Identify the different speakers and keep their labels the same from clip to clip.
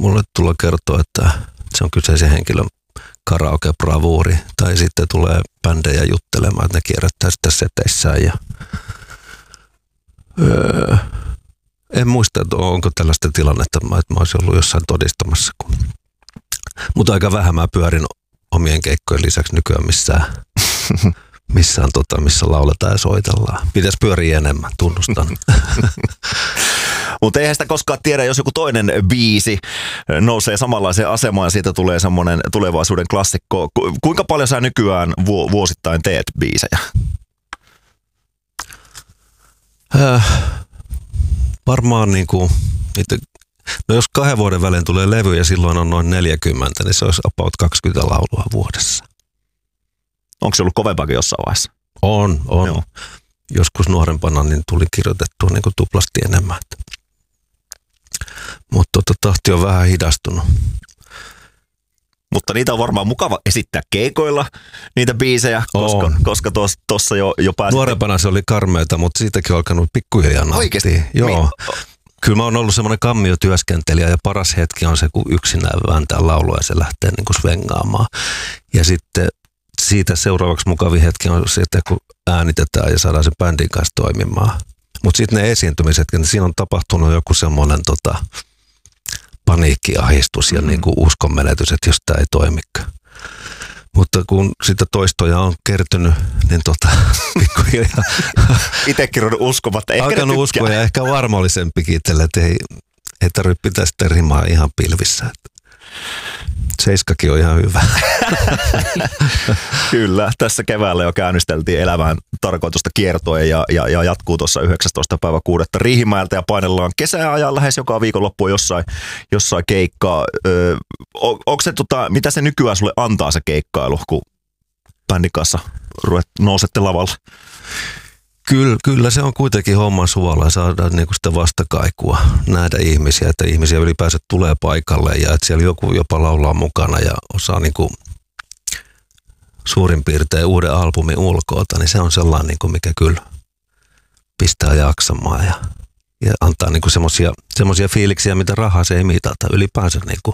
Speaker 1: mulle tulla kertoa, että se on kyseisen henkilön karaoke-bravuuri, tai sitten tulee bändejä juttelemaan, että ne kierrättää sitä seteissään. Ja, en muista, että onko tällaista tilannetta, että mä olisin ollut jossain todistamassa. Mutta aika vähän mä pyörin omien keikkojen lisäksi nykyään missä lauletaan ja soitellaan. Pitäisi pyöriä enemmän, tunnustan.
Speaker 2: Mutta eihän sitä koskaan tiedä, jos joku toinen biisi nousee samanlaiseen asemaan ja siitä tulee semmoinen tulevaisuuden klassikko. Kuinka paljon sä nykyään vuosittain teet biisejä?
Speaker 1: Varmaan niinku, no jos 2 vuoden välein tulee levy ja silloin on noin 40, niin se olisi about 20 laulua vuodessa.
Speaker 2: Onko se ollut kovempaakin jossain vaiheessa?
Speaker 1: On. Joo. Joskus nuorempana niin tuli kirjoitettua niin kuin tuplasti enemmän. Mutta tahti on vähän hidastunut.
Speaker 2: Mutta niitä on varmaan mukava esittää keikoilla, niitä biisejä, koska tuossa jo pääsit.
Speaker 1: Nuorempana se oli karmeita, mutta siitäkin on alkanut pikkuhiljaa nauttia.
Speaker 2: Oikeasti?
Speaker 1: Joo. Kyllä mä oon ollut semmoinen kammiotyöskentelijä ja paras hetki on se, kun yksinään vääntää laulua ja se lähtee niin kuin svengaamaan. Ja sitten siitä seuraavaksi mukavin hetki on se, että kun äänitetään ja saadaan sen bändin kanssa toimimaan. Mutta sitten ne esiintymiset, niin siinä on tapahtunut joku semmoinen paniikkiahdistus ja niin kuin uskonmenetys, että jos tämä ei toimikaan. Mutta kun sitä toistoja on kertynyt, niin pikkuhiljaa
Speaker 2: itsekin on uskomatta.
Speaker 1: Alkanut uskoa ja ehkä varmallisempikin itselle, että ei tarvitse pitää sitä rimaa ihan pilvissä. 7 on ihan hyvä.
Speaker 2: Kyllä, tässä keväällä jo käynnisteltiin elämään tarkoitusta kiertoen ja jatkuu tuossa 19.6. Riihimäeltä ja painellaan kesäajan lähes joka viikonloppu jossain keikkaa. Onko se, mitä se nykyään sulle antaa se keikkailu, kun bändin kanssa nousette lavalle?
Speaker 1: Kyllä se on kuitenkin homman suola, saadaan niinku sitä vastakaikua, nähdä ihmisiä, että ihmisiä ylipäänsä tulee paikalle ja että siellä joku jopa laulaa mukana ja osaa niinku suurin piirtein uuden albumin ulkoota, niin se on sellainen, niinku, mikä kyllä pistää jaksamaan ja antaa niinku semmoisia fiiliksiä, mitä rahaa se ei mitata. Ylipäänsä niinku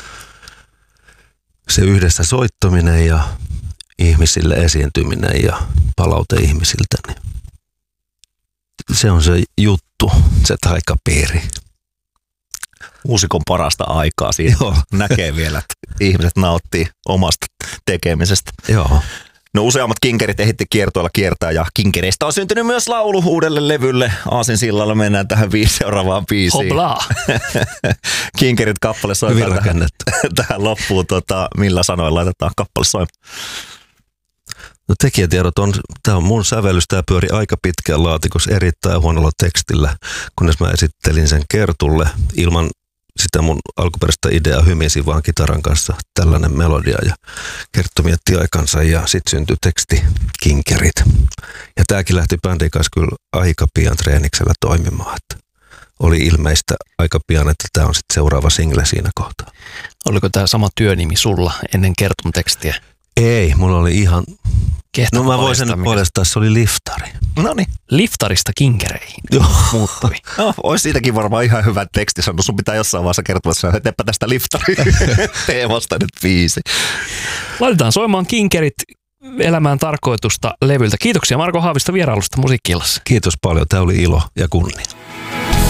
Speaker 1: se yhdessä soittaminen ja ihmisille esiintyminen ja palaute ihmisiltä, niin se on se juttu, se taikapiiri.
Speaker 2: Muusikon parasta aikaa siinä.
Speaker 1: Joo.
Speaker 2: Näkee vielä, että ihmiset nauttii omasta tekemisestä.
Speaker 1: Joo.
Speaker 2: No useammat kinkerit ehitti kiertoilla kiertää ja kinkereistä on syntynyt myös laulu uudelle levylle. Aasinsillalla mennään tähän seuraavaan biisiin.
Speaker 3: Hoplaa.
Speaker 2: Kinkerit kappale soitetaan tähän loppuun. Millä sanoilla laitetaan kappale soimaan?
Speaker 1: No tekijätiedot tämä on mun sävellys, tämä pyöri aika pitkään laatikossa erittäin huonolla tekstillä, kunnes mä esittelin sen Kertulle ilman sitä mun alkuperäistä ideaa, hymisin vaan kitaran kanssa tällainen melodia ja Kerttu mietti aikansa ja sitten syntyi teksti Kinkerit. Ja tämäkin lähti bändin kanssa kyllä aika pian treeniksellä toimimaan, että oli ilmeistä aika pian, että tämä on sitten seuraava single siinä kohtaa.
Speaker 3: Oliko tämä sama työnimi sulla ennen Kertun tekstiä?
Speaker 1: Ei, mulla oli ihan...
Speaker 3: No
Speaker 1: mä voisin nyt paljastaa, se oli liftari.
Speaker 2: Noniin.
Speaker 3: Liftarista kinkereihin.
Speaker 1: Joo.
Speaker 3: Muuttui.
Speaker 2: No, olisi siitäkin varmaan ihan hyvä teksti sanonut. Sun pitää jossain vaiheessa kertoa, että teepä tästä liftari teemasta nyt biisi.
Speaker 3: Laitetaan soimaan Kinkerit elämään tarkoitusta levyltä. Kiitoksia Marko Haavisto vierailusta Musiikki-illassa.
Speaker 1: Kiitos paljon, tämä oli ilo ja kunnia.